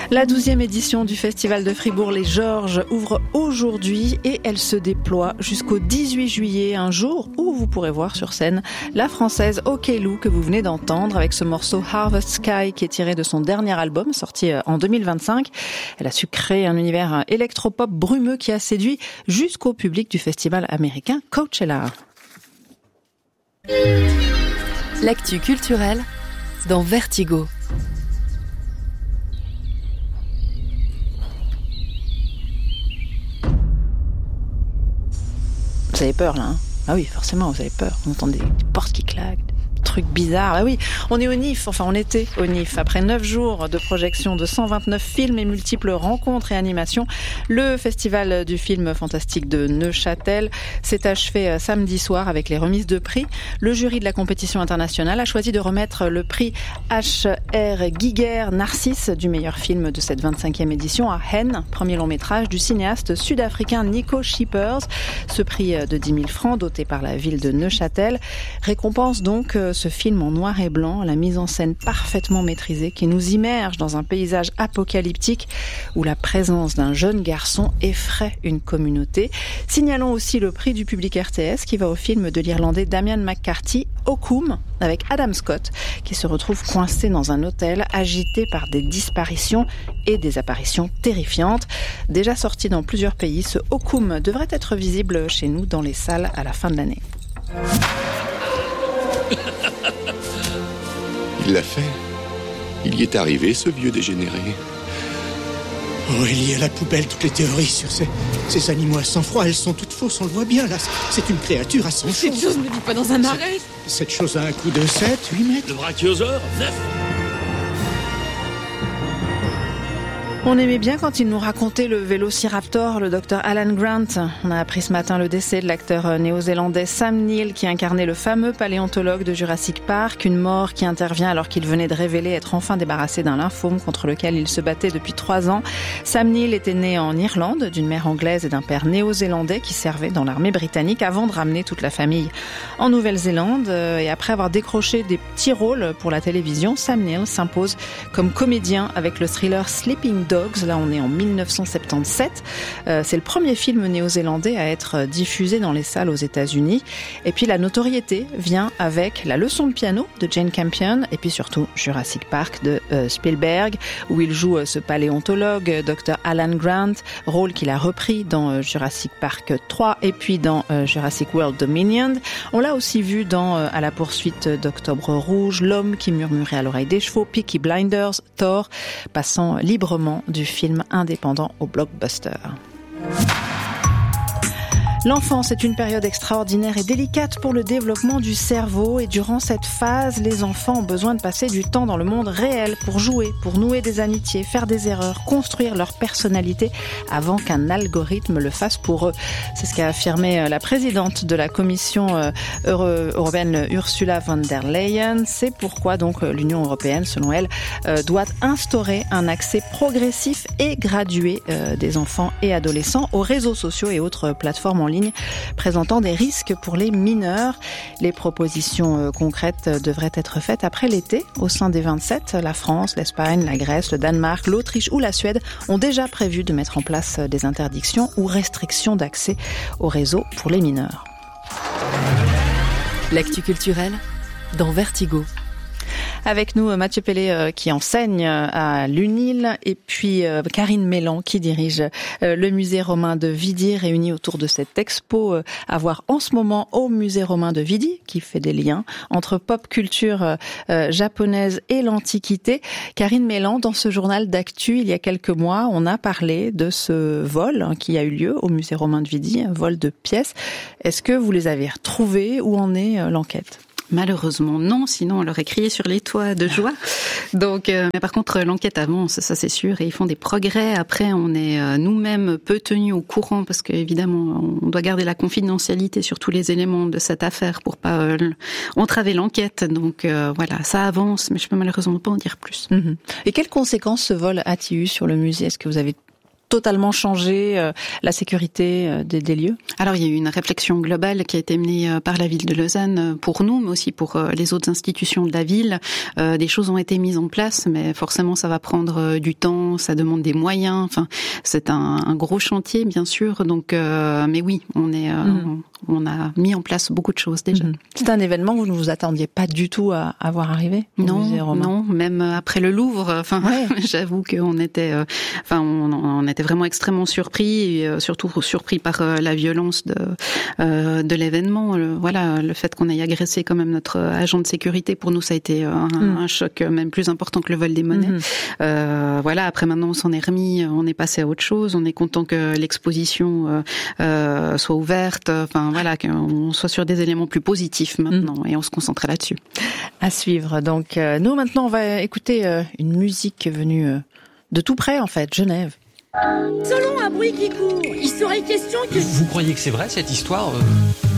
La 12e édition du Festival de Fribourg Les Georges ouvre aujourd'hui et elle se déploie jusqu'au 18 juillet, un jour où vous pourrez voir sur scène la française Okello que vous venez d'entendre avec ce morceau Harvest Sky qui est tiré de son dernier album sorti en 2025. Elle a su créer un univers électropop brumeux qui a séduit jusqu'au public du festival américain Coachella. L'actu culturelle dans Vertigo. Vous avez peur là, hein? Ah oui, forcément, vous avez peur. Vous entendez des portes qui claquent, des trucs bizarres. Ah oui, on est au NIF, enfin on était au NIF. Après 9 jours de projection de 129 films et multiples rencontres et animations, le festival du film fantastique de Neuchâtel s'est achevé samedi soir avec les remises de prix. Le jury de la compétition internationale a choisi de remettre le prix H.R. Giger Narcisse du meilleur film de cette 25e édition à Hen, premier long métrage du cinéaste sud-africain Nico Schippers. Ce prix de 10 000 francs, doté par la ville de Neuchâtel, récompense donc ce film en noir et blanc, la mise en scène parfaitement maîtrisée qui nous immerge dans un paysage apocalyptique où la présence d'un jeune garçon effraie une communauté. Signalons aussi le prix du public RTS qui va au film de l'Irlandais Damian McCarthy, Okum, avec Adam Scott, qui se retrouve coincé dans un hôtel agité par des disparitions et des apparitions terrifiantes. Déjà sorti dans plusieurs pays, ce Okum devrait être visible chez nous dans les salles à la fin de l'année. Il l'a fait. Il y est arrivé, ce vieux dégénéré. Aurélie, à la poubelle toutes les théories sur ces animaux à sang froid. Elles sont toutes fausses, on le voit bien là. C'est une créature à sang chaud. Cette chose ne vit pas dans un marais. Cette chose a un coup de 7, 8 mètres. Le brachiosaure, 9. On aimait bien quand il nous racontait le vélociraptor, le docteur Alan Grant. On a appris ce matin le décès de l'acteur néo-zélandais Sam Neill qui incarnait le fameux paléontologue de Jurassic Park, une mort qui intervient alors qu'il venait de révéler être enfin débarrassé d'un lymphome contre lequel il se battait depuis 3 ans. Sam Neill était né en Irlande, d'une mère anglaise et d'un père néo-zélandais qui servait dans l'armée britannique avant de ramener toute la famille en Nouvelle-Zélande. Et après avoir décroché des petits rôles pour la télévision, Sam Neill s'impose comme comédien avec le thriller Sleeping Dogs, là on est en 1977. C'est le premier film néo-zélandais à être diffusé dans les salles aux États-Unis. Et puis la notoriété vient avec La leçon de piano de Jane Campion et puis surtout Jurassic Park de Spielberg, où il joue ce paléontologue, Dr. Alan Grant, rôle qu'il a repris dans Jurassic Park 3 et puis dans Jurassic World Dominion. On l'a aussi vu dans À la poursuite d'Octobre Rouge, L'homme qui murmurait à l'oreille des chevaux, Peaky Blinders, Thor, passant librement du film indépendant au blockbuster. L'enfance est une période extraordinaire et délicate pour le développement du cerveau et durant cette phase, les enfants ont besoin de passer du temps dans le monde réel pour jouer, pour nouer des amitiés, faire des erreurs, construire leur personnalité avant qu'un algorithme le fasse pour eux. C'est ce qu'a affirmé la présidente de la Commission européenne Ursula von der Leyen. C'est pourquoi donc l'Union européenne, selon elle, doit instaurer un accès progressif et gradué des enfants et adolescents aux réseaux sociaux et autres plateformes en ligne présentant des risques pour les mineurs. Les propositions concrètes devraient être faites après l'été au sein des 27. La France, l'Espagne, la Grèce, le Danemark, l'Autriche ou la Suède ont déjà prévu de mettre en place des interdictions ou restrictions d'accès aux réseaux pour les mineurs. L'actu culturelle dans Vertigo. Avec nous, Mathieu Pellet qui enseigne à l'UNIL et puis Karine Mélan qui dirige le musée romain de Vidi, réunis autour de cette expo à voir en ce moment au musée romain de Vidi, qui fait des liens entre pop culture japonaise et l'Antiquité. Karine Mélan, dans ce journal d'actu, il y a quelques mois, on a parlé de ce vol qui a eu lieu au musée romain de Vidi, un vol de pièces. Est-ce que vous les avez retrouvés? Où en est l'enquête? Malheureusement non, sinon on leur aurait crié sur les toits de joie. Donc, mais par contre l'enquête avance, ça c'est sûr, et ils font des progrès. Après, on est nous-mêmes peu tenus au courant parce qu'évidemment on doit garder la confidentialité sur tous les éléments de cette affaire pour pas entraver l'enquête. Donc voilà, ça avance, mais je peux malheureusement pas en dire plus. Et quelles conséquences ce vol a-t-il eu sur le musée? Est-ce que vous avez totalement changé la sécurité des lieux? Alors il y a eu une réflexion globale qui a été menée par la ville de Lausanne pour nous, mais aussi pour les autres institutions de la ville. Des choses ont été mises en place, mais forcément ça va prendre du temps, ça demande des moyens. Enfin, c'est un gros chantier bien sûr. Donc, mais oui, on a mis en place beaucoup de choses déjà. C'est un événement que vous ne vous attendiez pas du tout à voir arriver? Non, même après le Louvre. Enfin, ouais. J'avoue qu'on était, on était vraiment extrêmement surpris, et surtout surpris par la violence de l'événement. Le fait qu'on ait agressé quand même notre agent de sécurité, pour nous ça a été un choc même plus important que le vol des monnaies. Après maintenant on s'en est remis, on est passé à autre chose. On est content que l'exposition soit ouverte. Qu'on soit sur des éléments plus positifs maintenant et on se concentrait là-dessus. À suivre. Donc nous maintenant on va écouter une musique venue de tout près en fait, Genève. Selon un bruit qui court, il serait question que... Vous croyez que c'est vrai cette histoire